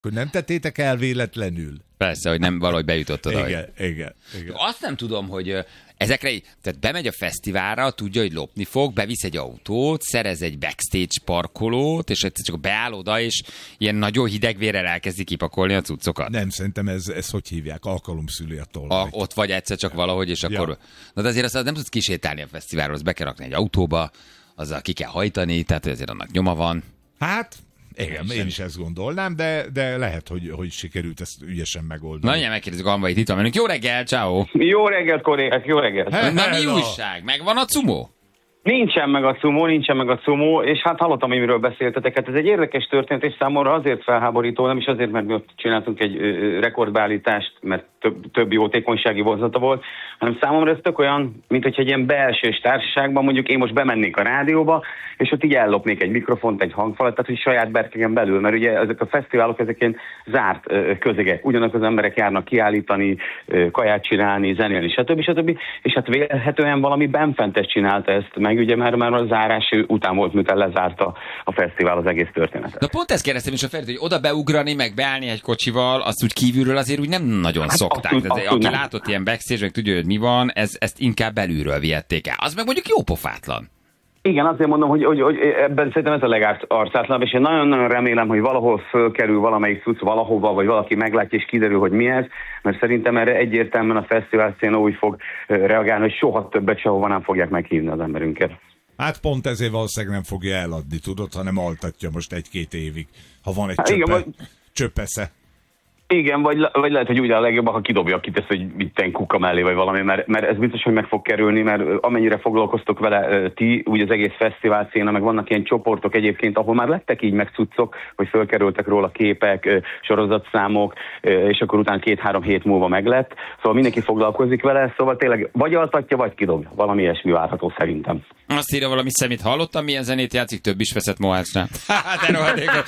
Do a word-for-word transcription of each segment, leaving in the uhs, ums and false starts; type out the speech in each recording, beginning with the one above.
Akkor nem tettétek el véletlenül? Persze, hogy nem valahogy bejutott oda. Igen, hogy... igen, igen. Azt nem tudom, hogy ezekre, tehát bemegy a fesztiválra, tudja, hogy lopni fog, bevisz egy autót, szerez egy backstage parkolót, és egyszer csak beáll oda, és ilyen nagyon hidegvérrel elkezdi kipakolni a cuccokat. Nem, szerintem ez, ez hogy hívják? Alkalomszüli a tolvaj. Ott vagy egyszer csak valahogy, és akkor... Ja. Na de azért azt nem tudsz kisétálni a fesztiválról, azt be kell rakni egy autóba, azzal ki kell hajtani, tehát azért annak nyoma van. Hát... Igen, én is ezt gondolnám, de, de lehet, hogy, hogy sikerült ezt ügyesen megoldani. Na, ugye megkérdezzük Gambait, itt van velünk. Jó reggel, ciao. Jó reggelt, kollégák, jó reggelt! He, Na, mi hello. újság? Megvan a cumó? Nincsen meg a cumó, nincsen meg a cumó, és hát hallottam, amiről beszéltetek. Hát ez egy érdekes történet, és számomra azért felháborító, nem is azért, mert mi ott csináltunk egy ö, rekordbeállítást, mert több, több jótékonysági vonzata volt, hanem számomra ez tök olyan, mint hogy egy ilyen belsős társaságban mondjuk én most bemennék a rádióba, és ott így ellopnék egy mikrofont, egy hangfalat, tehát hogy saját berkegen belül, mert ugye ezek a fesztiválok, ezek ilyen zárt ö, közegek, ugyanak az emberek járnak kiállítani, ö, kaját csinálni, zenélni, stb. stb. És hát vélhetően valami benfentes csinálta ezt, meg ugye már, már a zárás után volt, miután lezárta a fesztivál az egész történetet. Na pont ezt kérdeztem is a Ferit, hogy oda beugrani, meg beállni egy kocsival, azt úgy kívülről azért úgy nem nagyon hát szokták. Abszolút, de abszolút aki nem. Látott ilyen backstage, meg tudja, hogy mi van, ez, ezt inkább belülről vihették el. Az meg mondjuk jó pofátlan. Igen, azért mondom, hogy, hogy, hogy ebben szerintem ez a legarcátlanabb, és én nagyon-nagyon remélem, hogy valahol fölkerül valamelyik cucc valahova, vagy valaki meglátja, és kiderül, hogy mi ez, mert szerintem erre egyértelműen a fesztivál széna úgy fog reagálni, hogy soha többet sehova nem fogják meghívni az emberünket. Hát pont ezért valószínűleg nem fogja eladni, tudod, hanem altatja most egy-két évig, ha van egy hát csöppe, igen, vagy... csöppesze. Igen, vagy, vagy lehet, hogy úgy a legjobb, ha kidobja, kitesz, hogy mitten kuka mellé, vagy valami, mert, mert ez biztos, hogy meg fog kerülni, mert amennyire foglalkoztok vele ti, úgy az egész fesztivál széna, meg vannak ilyen csoportok egyébként, ahol már lettek így meg cuccok, hogy fölkerültek róla képek, sorozatszámok, és akkor utána két-három hét múlva meglett. Szóval mindenki foglalkozik vele, szóval tényleg vagy altatja, vagy kidobja. Valami ilyesmi várható szerintem. Azt írja valami szemét, hallottam, milyen zenét játszik, több is veszett Mohácsnál. De rohadékot.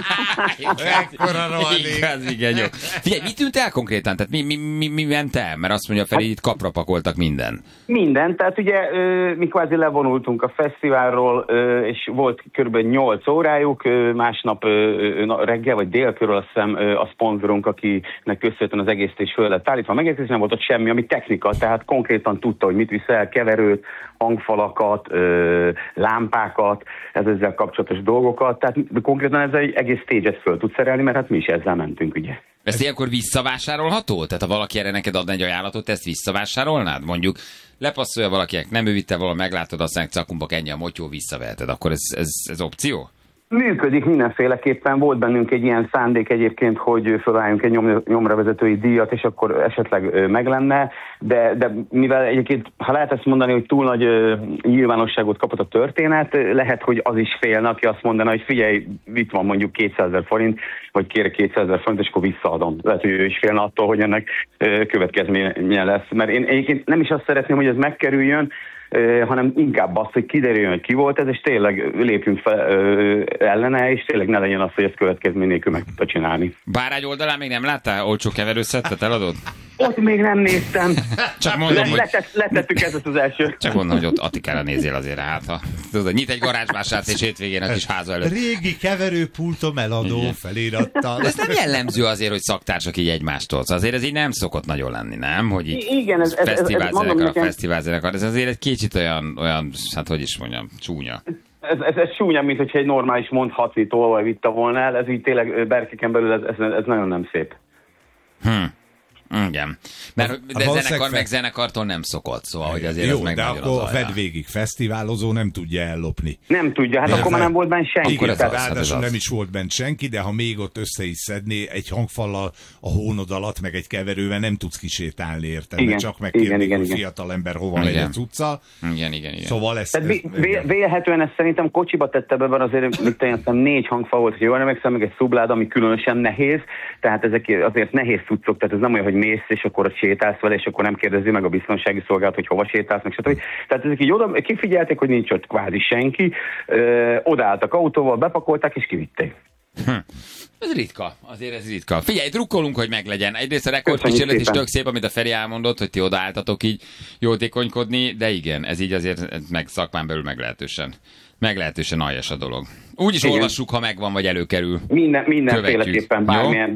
Ekkora rohadék. Igaz, igen, jó. Figyelj, mi tűnt el konkrétan? Tehát mi, mi, mi, mi ment el? Mert azt mondja, Feri, itt kapra pakoltak minden. Minden, tehát ugye ö, mi kvázi levonultunk a fesztiválról, ö, és volt kb. nyolc órájuk, ö, másnap ö, na, reggel vagy dél körül azt hiszem ö, a szponzorunk, akinek köszönhetően az egész is föl lett állítva. Megérkezni nem volt ott semmi, ami technika, tehát konkrétan tudta, hogy mit viszel, keverőt, hangfalakat, ö, lámpákat, ez ezzel kapcsolatos dolgokat, tehát konkrétan ez egy egész stage-et föl tud szerelni, mert hát mi is ezzel mentünk, ugye. Ezt ilyenkor visszavásárolható? Tehát ha valaki erre neked adna egy ajánlatot, te ezt visszavásárolnád? Mondjuk lepasszolja valakinek, nem ő vitte valami, meglátod, aztán cakumba kenje a motyó, visszaveheted. Akkor ez, ez, ez opció? Működik mindenféleképpen. Volt bennünk egy ilyen szándék egyébként, hogy fölálljunk egy nyom, nyomravezetői díjat, és akkor esetleg meg lenne, de, de mivel egyébként, ha lehet ezt mondani, hogy túl nagy nyilvánosságot kapott a történet, lehet, hogy az is félne, aki azt mondaná, hogy figyelj, itt van mondjuk kétszázezer forint, vagy kérek kétszázezer forint, és akkor visszaadom. Lehet, hogy ő is félne attól, hogy ennek következménye lesz. Mert én egyébként nem is azt szeretném, hogy ez megkerüljön, Uh, hanem inkább az, hogy kiderüljön, hogy ki volt ez, és tényleg lépjünk fel uh, ellene, és tényleg ne legyen az, hogy ezt következmény nélkül meg tudta csinálni. Bárágy oldalán még nem láttál olcsó keverőszettet, eladod? Ott még nem néztem. Csak mondom, Le, hogy... Letett, letettük ezt az első. Csak mondom, hogy ott Attikára nézél azért, hát ha... Tudod, nyit egy garázsvásárt, és hétvégén a kis háza előtt. Régi keverőpultom eladó felirattal. De ez nem jellemző azért, hogy szaktársak így egymástól. Azért ez így nem szokott nagyon lenni, nem? Hogy így igen, ez, ez, ez, ez mondom nekem... fesztiválzenekar, ez azért egy kicsit olyan, olyan, hát hogy is mondjam, csúnya. Ez, ez, ez csúnya, mint hogyha egy normális mondhatni tolvaj vitte volna el, ez így tényleg berkeken belül, ez, ez, ez nagyon nem szép. Hm. Igen. Mert de zenekar meg zenekartól nem szokott, szóval, hogy azért jó, ez meg de akkor a vedd végig fesztiválozó nem tudja ellopni. Nem tudja, hát de akkor már nem volt benne senki. Igen, az, ráadásul az. nem is volt benne senki, de ha még ott össze is szedné egy hangfallal a hónod alatt, meg egy keverővel nem tudsz kisétálni, érted? Igen, csak megkérni, hogy fiatal ember hova megy a cucca. Igen, igen, igen. Szóval ezt... Tehát vé- vélhetően ezt szerintem kocsiba tette be, mert azért mit tenni, négy hangfal volt, hogy jól emlékszem, meg egy szublád, ami különösen nehéz, tehát ezek azért nehéz cuccok, tehát ez nem olyan, hogy mész, és akkor sétálsz vele, és akkor nem kérdezi meg a biztonsági szolgálat, hogy hova sétálsz, meg stb. Tehát ezek így oda, kifigyelték, hogy nincs ott kvázi senki, ö, odaálltak autóval, bepakolták és kivitték. Hm. Ez ritka, azért ez ritka. Figyelj, drukkolunk, hogy meglegyen. Egyrészt a rekordkísérlet is tök szép, amit a Feri elmondott, hogy ti odaálltatok így jótékonykodni, de igen, ez így azért meg szakmán belül meglehetősen, meglehetősen aljas a dolog. Úgy is olvassuk, ha megvan, vagy előkerül. Minden, mindenféleképpen bármilyen,